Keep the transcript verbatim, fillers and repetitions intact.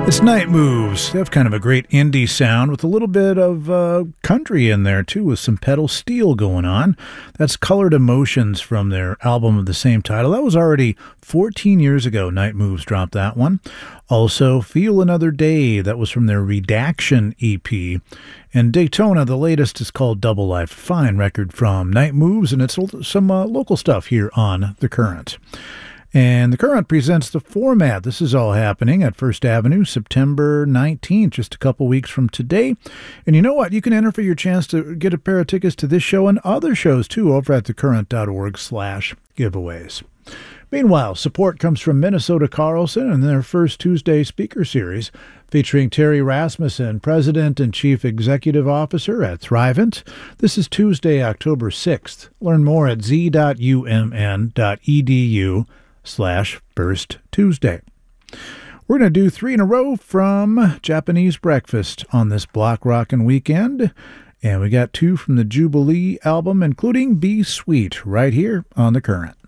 It's Night Moves. They have kind of a great indie sound with a little bit of uh, country in there, too, with some pedal steel going on. That's Colored Emotions from their album of the same title. That was already fourteen years ago. Night Moves dropped that one. Also, Feel Another Day. That was from their Redaction E P. And Daytona, the latest, is called Double Life. Fine record from Night Moves, and it's some uh, local stuff here on The Current. And The Current presents The Format. This is all happening at First Avenue, September nineteenth, just a couple weeks from today. And you know what? You can enter for your chance to get a pair of tickets to this show and other shows, too, over at thecurrent.org slash giveaways. Meanwhile, support comes from Minnesota Carlson and their first Tuesday speaker series featuring Terry Rasmussen, President and Chief Executive Officer at Thrivent. This is Tuesday, October sixth. Learn more at z.umn.edu slash First Tuesday. We're going to do three in a row from Japanese Breakfast on this Block Rockin' weekend. And we got two from the Jubilee album, including Be Sweet, right here on The Current.